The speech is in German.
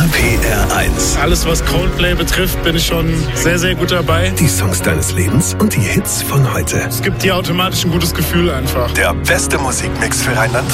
RPR1. Alles, was Coldplay betrifft, bin ich schon sehr, sehr gut dabei. Die Songs deines Lebens und die Hits von heute. Es gibt dir automatisch ein gutes Gefühl einfach. Der beste Musikmix für Rheinland-Pfalz.